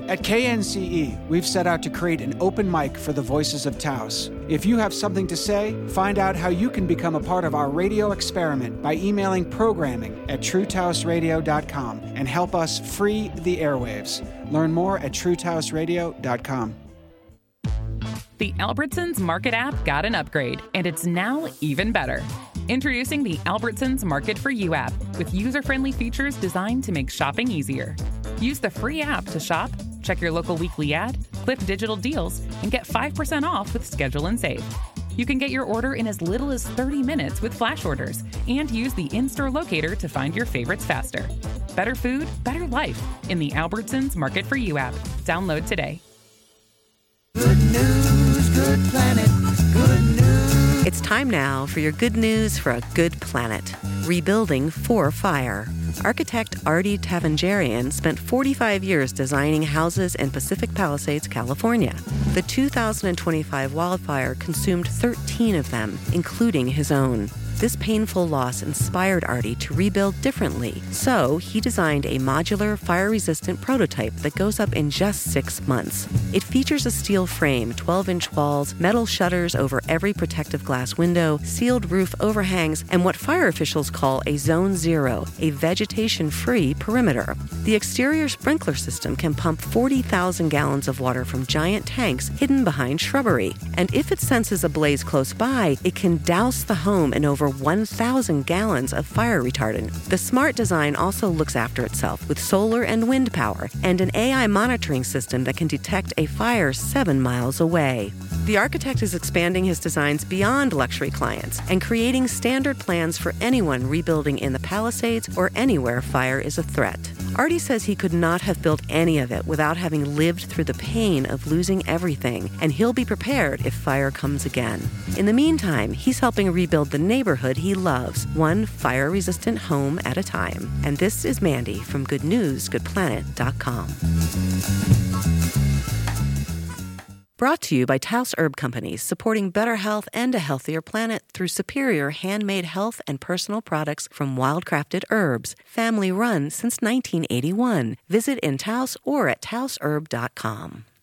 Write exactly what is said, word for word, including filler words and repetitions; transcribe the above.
At K N C E, we've set out to create an open mic for the voices of Taos. If you have something to say, find out how you can become a part of our radio experiment by emailing programming at true taos radio dot com and help us free the airwaves. Learn more at true taos radio dot com. The Albertsons Market app got an upgrade, and it's now even better. Introducing the Albertsons Market for You app with user-friendly features designed to make shopping easier. Use the free app to shop, check your local weekly ad, clip digital deals, and get five percent off with Schedule and Save. You can get your order in as little as thirty minutes with flash orders and use the in-store locator to find your favorites faster. Better food, better life in the Albertsons Market for You app. Download today. Good news, good planet, good news. It's time now for your good news for a good planet. Rebuilding for fire. Architect Artie Tavangerian spent forty-five years designing houses in Pacific Palisades, California. The two thousand twenty-five wildfire consumed thirteen of them, including his own. This painful loss inspired Artie to rebuild differently, so he designed a modular, fire-resistant prototype that goes up in just six months. It features a steel frame, twelve-inch walls, metal shutters over every protective glass window, sealed roof overhangs, and what fire officials call a Zone Zero, a vegetation-free perimeter. The exterior sprinkler system can pump forty thousand gallons of water from giant tanks hidden behind shrubbery, and if it senses a blaze close by, it can douse the home in over one thousand gallons of fire retardant. The smart design also looks after itself with solar and wind power and an A I monitoring system that can detect a fire seven miles away. The architect is expanding his designs beyond luxury clients and creating standard plans for anyone rebuilding in the Palisades or anywhere fire is a threat. Artie says he could not have built any of it without having lived through the pain of losing everything, and he'll be prepared if fire comes again. In the meantime, he's helping rebuild the neighborhood he loves, one fire-resistant home at a time. And this is Mandy from good news good planet dot com. Brought to you by Taos Herb Company, supporting better health and a healthier planet through superior handmade health and personal products from wild-crafted herbs. Family run since nineteen eighty-one. Visit in Taos or at taos herb dot com.